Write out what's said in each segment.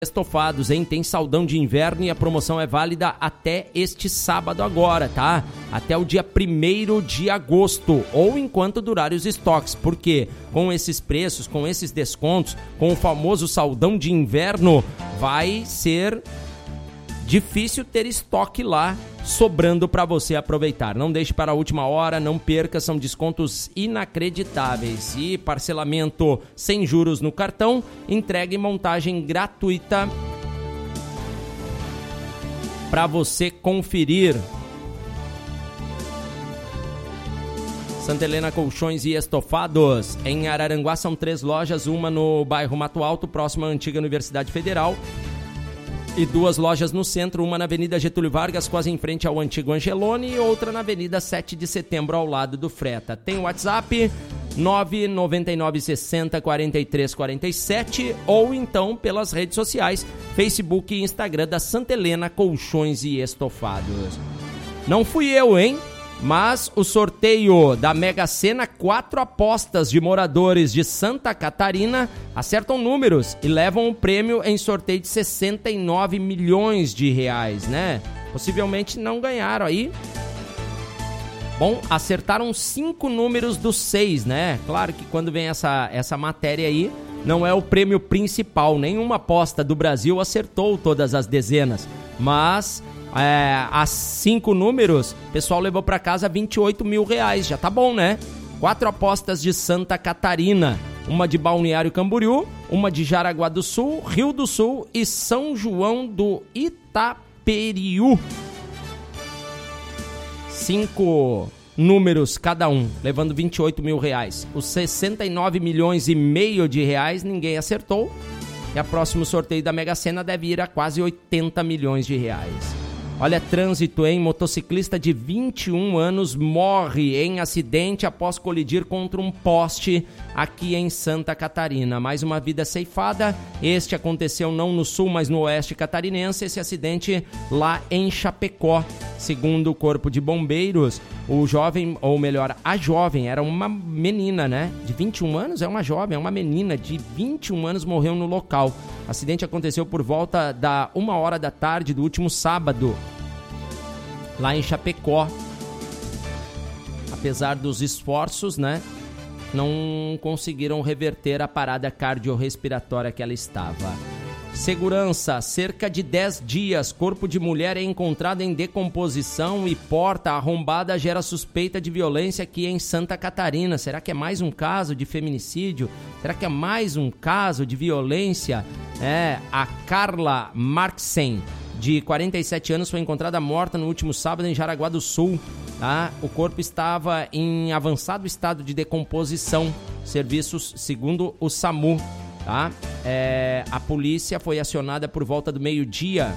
Estofados, hein? Tem saldão de inverno e a promoção é válida até este sábado agora, tá? Até o dia 1º de agosto, ou enquanto durarem os estoques, porque com esses preços, com esses descontos, com o famoso saldão de inverno, vai ser difícil ter estoque lá sobrando para você aproveitar. Não deixe para a última hora, não perca, são descontos inacreditáveis. E parcelamento sem juros no cartão, entrega e montagem gratuita para você conferir. Santa Helena Colchões e Estofados. Em Araranguá são 3 lojas, uma no bairro Mato Alto, próxima à antiga Universidade Federal, e 2 lojas no centro, uma na Avenida Getúlio Vargas, quase em frente ao antigo Angelone, e outra na Avenida 7 de Setembro, ao lado do Freta. Tem o WhatsApp 999604347 ou então pelas redes sociais, Facebook e Instagram da Santa Helena Colchões e Estofados. Não fui eu, hein? Mas o sorteio da Mega Sena, 4 apostas de moradores de Santa Catarina acertam números e levam o prêmio em sorteio de 69 milhões de reais, né? Possivelmente não ganharam aí. Bom, acertaram 5 números dos 6, né? Claro que quando vem essa matéria aí, não é o prêmio principal. Nenhuma aposta do Brasil acertou todas as dezenas, mas as 5 números, o pessoal levou para casa 28 mil reais, já tá bom, né? 4 apostas de Santa Catarina, uma de Balneário Camboriú, uma de Jaraguá do Sul, Rio do Sul e São João do Itaperiú. 5 números cada um, levando 28 mil reais. Os 69 milhões e meio de reais ninguém acertou, e a próximo sorteio da Mega Sena deve ir a quase 80 milhões de reais. Olha, trânsito, hein? Motociclista de 21 anos morre em acidente após colidir contra um poste aqui em Santa Catarina. Mais uma vida ceifada. Este aconteceu não no sul, mas no oeste catarinense. Esse acidente lá em Chapecó. Segundo o Corpo de Bombeiros, o jovem, ou melhor, a jovem, era uma menina, né? De 21 anos, é uma jovem, é uma menina de 21 anos, morreu no local. O acidente aconteceu por volta da 1h da tarde do último sábado, lá em Chapecó. Apesar dos esforços, né, não conseguiram reverter a parada cardiorrespiratória que ela estava. Segurança, cerca de 10 dias, corpo de mulher é encontrado em decomposição e porta arrombada gera suspeita de violência aqui em Santa Catarina. Será que é mais um caso de feminicídio? Será que é mais um caso de violência? A Carla Marxen, de 47 anos, foi encontrada morta no último sábado em Jaraguá do Sul. Tá? O corpo estava em avançado estado de decomposição. Serviços segundo o SAMU. Tá? A polícia foi acionada por volta do meio-dia.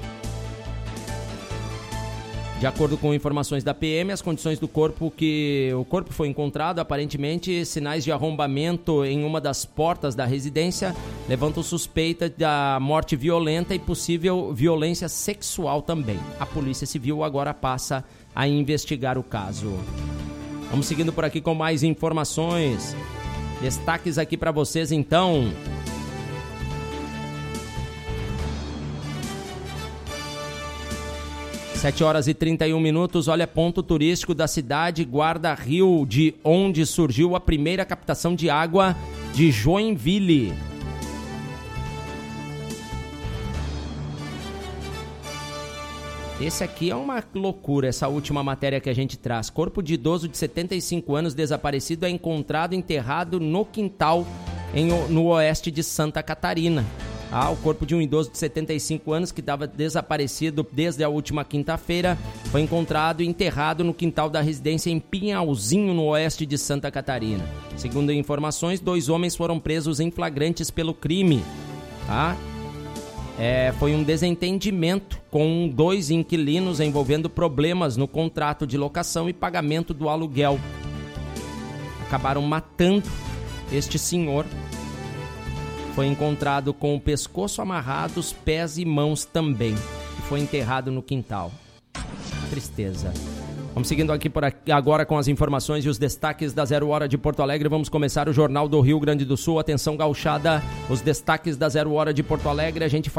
De acordo com informações da PM, as condições do corpo o corpo foi encontrado, aparentemente sinais de arrombamento em uma das portas da residência levantam suspeita da morte violenta e possível violência sexual também. A Polícia Civil agora passa a investigar o caso. Vamos seguindo por aqui com mais informações. Destaques aqui para vocês, então. Sete horas e 31 minutos, olha, ponto turístico da cidade, Guarda-Rio, de onde surgiu a primeira captação de água de Joinville. Esse aqui é uma loucura, essa última matéria que a gente traz. Corpo de idoso de 75 anos desaparecido é encontrado enterrado no quintal no oeste de Santa Catarina. O corpo de um idoso de 75 anos que estava desaparecido desde a última quinta-feira foi encontrado e enterrado no quintal da residência em Pinhalzinho, no oeste de Santa Catarina. Segundo informações, 2 homens foram presos em flagrantes pelo crime. Foi um desentendimento com 2 inquilinos envolvendo problemas no contrato de locação e pagamento do aluguel. Acabaram matando este senhor. Foi encontrado com o pescoço amarrado, os pés e mãos também. E foi enterrado no quintal. Tristeza. Vamos seguindo aqui agora com as informações e os destaques da 0 Hora de Porto Alegre. Vamos começar o Jornal do Rio Grande do Sul. Atenção, gauchada, os destaques da 0 Hora de Porto Alegre. A gente fala